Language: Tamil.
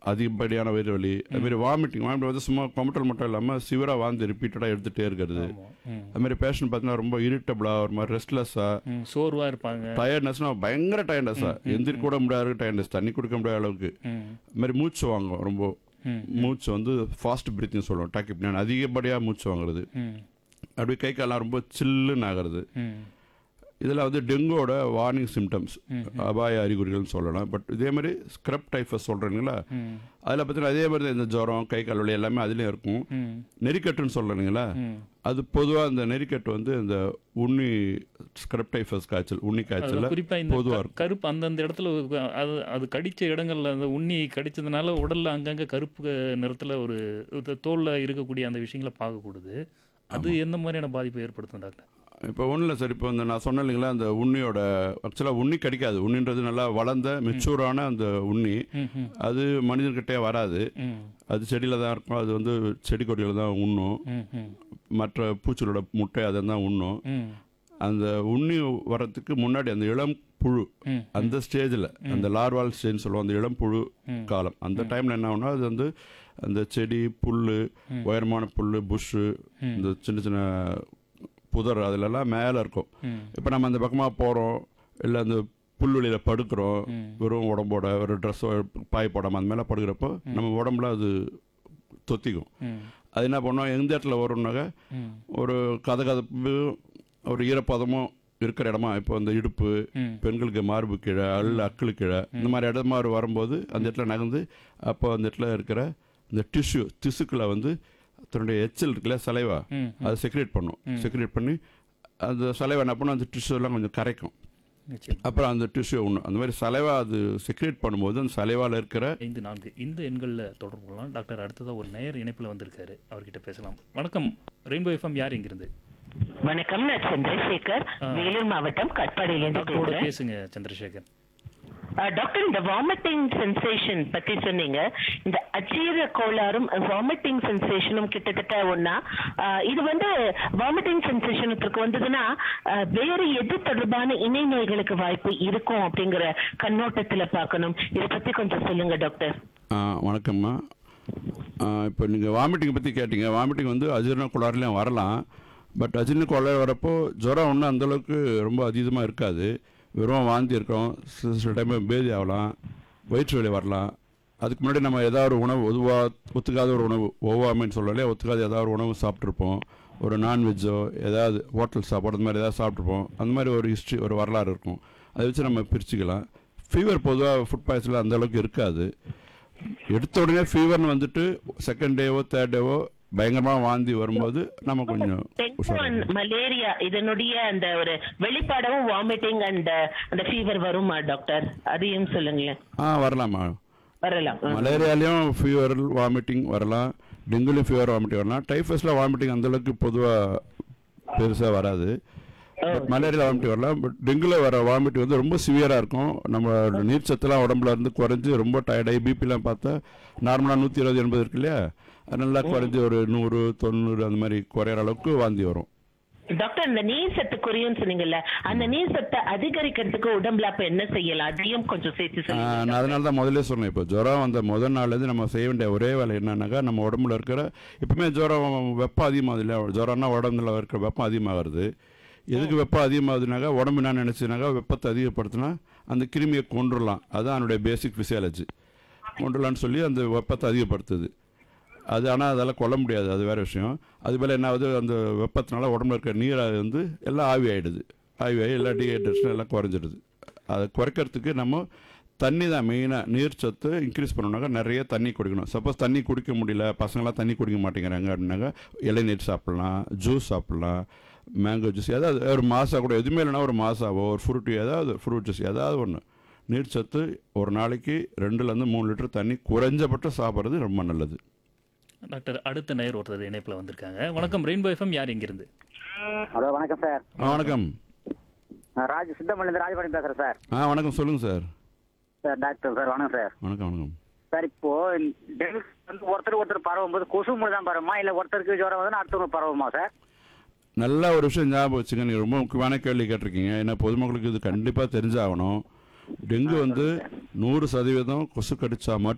அதிகப்படியான வயிறு வலி, அதுமாரி வாமிட்டிங் வந்து சும்மா கொமட்டல் மட்டும் இல்லாமல் சிவராக வாந்தி ரிப்பீட்டடாக எடுத்துகிட்டே இருக்கிறது. அதுமாரி பேஷண்ட் பார்த்தீங்கன்னா ரொம்ப இரிட்டபிளாக ஒரு மாதிரி ரெஸ்ட்லெஸ்ஸாக சோர்வாக இருப்பாங்க. டயர்ட்னஸ்னால் பயங்கர டயர்ட்னஸ்ஸாக எந்திரிக்க கூட முடியாத டயர்ட்னஸ், தண்ணி குடிக்க முடியாத அளவுக்கு. அதுமாதிரி மூச்சு வாங்கும், ரொம்ப மூச்சு வந்து ஃபாஸ்ட் பிரீத்திங் சொல்லுவோம், டாக்கிப்னியா, அதிகப்படியாக மூச்சு வாங்குறது. அப்படி கை காலெலாம் ரொம்ப சில்லுன்னு ஆகிறது. இதில் வந்து டெங்குவோட வார்னிங் சிம்டம்ஸ், அபாய அறிகுறிகள்னு சொல்லலாம். பட் இதே மாதிரி ஸ்க்ரப் டைஃபஸ் சொல்கிறீங்களா, அதில் பார்த்தீங்கன்னா அதே மாதிரி இந்த ஜுரம், கை கால் வலி எல்லாமே அதுலேயும் இருக்கும். நெறிக்கட்டுன்னு சொல்கிறீங்களா, அது பொதுவாக இந்த நெறிக்கட்டு வந்து இந்த உண்ணி ஸ்க்ரப் டைஃபஸ் காய்ச்சல், உண்ணி காய்ச்சல் பொதுவாக இருக்கும். கருப்பு அந்தந்த இடத்துல அது கடித்த இடங்கள்ல அந்த உண்ணி கடித்ததுனால உடலில் அங்கங்கே கருப்பு நிறத்தில் ஒரு தோலில் இருக்கக்கூடிய அந்த விஷயங்களை பார்க்கக்கூடாது. அது எந்த மாதிரியான பாதிப்பை ஏற்படுத்தும் டாக்டர்? இப்போ ஒன்றும் இல்லை சார், இப்போ இந்த நான் சொன்னேன் இல்லைங்களா, அந்த உண்ணியோட ஆக்சுவலாக உண்ணி கடிக்காது. உண்ணின்றது நல்லா வளர்ந்த மெச்சூரான அந்த உண்ணி, அது மனிதர்கிட்டே வராது. அது செடியில் தான் இருக்கும். அது வந்து செடி கொடியில் தான் உண்ணும், மற்ற பூச்சிகளோட முட்டை அதை தான் உண்ணும். அந்த உண்ணி வர்றதுக்கு முன்னாடி அந்த இளம் புழு, அந்த ஸ்டேஜில் அந்த லார்வால் ஸ்டேஜ்னு சொல்லுவோம், அந்த இளம் புழு காலம், அந்த டைமில் என்ன ஆகுனா அது வந்து அந்த செடி, புல், உயரமான புல், புஷ்ஷு, இந்த சின்ன சின்ன புதர் அதிலெல்லாம் மேலே இருக்கும். இப்போ நம்ம அந்த பக்கமாக போகிறோம், இல்லை அந்த புல்வெளியில் படுக்கிறோம், வெறும் உடம்போட ஒரு ட்ரெஸ்ஸோ பாய் போடாமல் அந்த மேலே படுக்கிறப்போ நம்ம உடம்புல அது தொத்திக்கும். அது என்ன பண்ணோம், எந்த இடத்துல வரும்னாக்க ஒரு கதகதப்பு, ஒரு ஈரப்பதமும் இருக்கிற இடமா, இப்போ அந்த இடுப்பு, பெண்களுக்கு மார்பு கீழே, அக்களு கீழே, இந்த மாதிரி இடமா வரும்போது அந்த இடத்துல நகர்ந்து அப்போ அந்த இடத்துல இருக்கிற இந்த திசுக்களை வந்து தன்னுடைய எச்சல் இருக்குல்ல, சலைவா, அதை செக்ரேட் பண்ணும். செக்ரேட் பண்ணி அந்த சலைவா என்ன பண்ணும், அந்த டிஷ்யூ எல்லாம் கொஞ்சம் கரைக்கும். அப்புறம் அந்த டிஷ்யூ ஒன்று அந்த மாதிரி சலைவா அது செக்ரேட் பண்ணும்போது அந்த சலைவாவில் இருக்கிற 54 இந்த எண்களில் தொடர்பு கொள்ளலாம். டாக்டர் அடுத்ததாக ஒரு நேயர் இணைப்பில் வந்திருக்காரு, அவர்கிட்ட பேசலாம். வணக்கம், ரெயின்போ எஃப்எம், யார் இங்கிருந்து? வணக்கம், நான் சந்திரசேகர், வேலூர் மாவட்டம் கட்பாடியிலிருந்து பேசுங்க சந்திரசேகர். டாக்டர், இந்த வாமிட்டிங் சென்சேஷன் பத்தி சொன்னீங்க. இந்த அஜீர கோளாறும் வாமிட்டிங் சென்சேஷனும் கிட்டத்தட்ட ஒன்னா. இது வந்து வாமிட்டிங் சென்சேஷனுக்கு வந்ததுன்னா வேறு எது தொடர்பான இணை நோய்களுக்கு வாய்ப்பு இருக்கும் அப்படிங்கிற கண்ணோட்டத்துல பார்க்கணும். இதை பத்தி கொஞ்சம் சொல்லுங்க டாக்டர். வணக்கம்மா. இப்போ நீங்கள் வாமிட்டிங் பற்றி கேட்டீங்க. வாமிட்டிங் வந்து அஜீரண கோளாறுலையும் வரலாம். பட் அஜீரண கோளாறு வரப்போ ஜுரம் ஒன்றும் அந்தளவுக்கு ரொம்ப அதீதமாக இருக்காது. வெறும் வாந்தி இருக்கும், சில டைம் பேதி ஆகலாம், வயிற்று வலி வரலாம். அதுக்கு முன்னாடி நம்ம ஏதாவது ஒரு உணவு ஒத்துக்காத ஒரு உணவு, ஒவ்வாமைன்னு சொல்லலையே, ஒத்துக்காத ஏதாவது ஒரு உணவு சாப்பிட்ருப்போம். ஒரு நான்வெஜ்ஜோ ஏதாவது ஹோட்டல் சாப்பாடு அந்த மாதிரி ஏதாவது சாப்பிட்ருப்போம். அந்த மாதிரி ஒரு ஹிஸ்ட்ரி, ஒரு வரலாறு இருக்கும். அதை வச்சு நம்ம பிரிச்சுக்கலாம். ஃபீவர் பொதுவாக ஃபுட் பாய்சனில் அந்தளவுக்கு இருக்காது. எடுத்த உடனே ஃபீவர்னு வந்துட்டு செகண்ட் டேவோ தேர்ட் டேவோ பயங்கரமாக வாந்தி வரும்போது நம்ம கொஞ்சம் மலேரியா இதனுடைய அந்த ஒரு வெளிப்பாடவும் வாமிட்டிங் அண்ட் அந்த ஃபீவர் வருமா டாக்டர்? அதையும் சொல்லுங்களேன். வரலாமா, வரலாம். மலேரியாலையும் ஃபீவர் வாமிட்டிங் வரலாம், டெங்குலையும் ஃபீவர் வாமிட்டிங் வரலாம். டைஃபஸில் வாமிட்டிங் அந்தளவுக்கு பொதுவாக பெருசாக வராது. மலேரியா வாமிட்டிங் வரலாம். பட் டெங்குல வர வாமிட்டிங் வந்து ரொம்ப சிவியராக இருக்கும். நம்ம நீர் சத்துலாம் உடம்புல இருந்து குறைஞ்சி ரொம்ப டயர்டாகி பிபிலாம் பார்த்தா நார்மலாக 120-80 இருக்கு இல்லையா, அது நல்லா குறைஞ்சி ஒரு 100-90 அந்த மாதிரி குறையிற அளவுக்கு வாந்தி வரும். டாக்டர், இந்த நீர் சத்து குறையும் சொன்னீங்கல்ல, அந்த நீர் சத்தை அதிகரிக்கிறதுக்கு உடம்புல அப்ப என்ன செய்யலாம், அதையும் கொஞ்சம் சேர்த்து சொல்லுங்க. நான் அதனால தான் முதல்ல சொன்னேன். இப்போ ஜுரம் வந்த முதல் நாள்லேருந்து நம்ம செய்ய வேண்டிய ஒரே வேலை என்னன்னாக்கா, நம்ம உடம்புல இருக்கிற எப்பவுமே ஜுரம் வெப்பம் அதிகமாகுது இல்லையா, ஜுரம்னா உடம்புல இருக்கிற வெப்பம் அதிகமாகிறது. எதுக்கு வெப்பம் அதிகமாகுதுனாக்கா, உடம்பு என்ன நினச்சினாக்கா வெப்பத்தை அதிகப்படுத்தினா அந்த கிருமியை கொண்டுடலாம். அதுதான் அதனுடைய பேசிக் ஃபிசியாலஜி. கொண்டுடலான்னு சொல்லி அந்த வெப்பத்தை அதிகப்படுத்துது அது. ஆனால் அதெல்லாம் கொல்ல முடியாது, அது வேறு விஷயம். அதுபோல் என்ன ஆகுது, அந்த வெப்பத்தினால உடம்புல இருக்கிற நீரை வந்து எல்லாம் ஆவி ஆகிடுது. ஆவி ஆகி எல்லாம் டீஹைட்ரேஷன் எல்லாம் குறைஞ்சிடுது. அதை குறைக்கிறதுக்கு நம்ம தண்ணி தான் மெயினாக. நீர் சத்து இன்க்ரீஸ் பண்ணணுனாக்கா நிறைய தண்ணி குடிக்கணும். சப்போஸ் தண்ணி குடிக்க முடியல, பசங்களாம் தண்ணி குடிக்க மாட்டேங்கிறாங்க அப்படின்னாக்கா இளநீர் சாப்பிட்லாம், ஜூஸ் சாப்பிட்லாம், மேங்கோ ஜூஸ், ஏதாவது ஒரு மாசா கூட, எதுவுமே இல்லைனா ஒரு மாசாவோ ஒரு ஃப்ரூட்டு, ஏதாவது ஃப்ரூட் ஜூஸ் ஏதாவது ஒன்று. நீர் சத்து ஒரு நாளைக்கு 2-3 லிட்டர் தண்ணி குறைஞ்சபட்சம் சாப்பிட்றது ரொம்ப நல்லது. டாக்டர், அடுத்த நேயர் ஒருத்தர் இணைப்பில் வந்திருக்காங்க. வணக்கம், ரெயின்போ எஃப்எம், யார் எங்கிருந்து? ஹலோ, வணக்கம் சார். வணக்கம், ராஜ் சித்தமல்லிருந்து ராஜபாளையம் பேசுகிறேன் சார். வணக்கம், சொல்லுங்கள் சார். சார் டாக்டர் சார், வணக்கம் சார். வணக்கம். வணக்கம் சார், இப்போ டெங்கு வந்து ஒருத்தர் பரவும்போது கொசு மூலம் தான் பரவுமா, இல்லை ஒருத்தருக்கு ஜுரம் வந்து அடுத்தவங்க பரவுமா சார்? நல்ல ஒரு விஷயம் ஞாபகம் வச்சுங்க. நீங்கள் ரொம்ப முக்கியமான கேள்வி கேட்டிருக்கீங்க. ஏன்னா பொதுமக்களுக்கு இது கண்டிப்பாக தெரிஞ்சாகணும். டெங்கு வந்து 100% கொசு கடிச்சா மட்டும்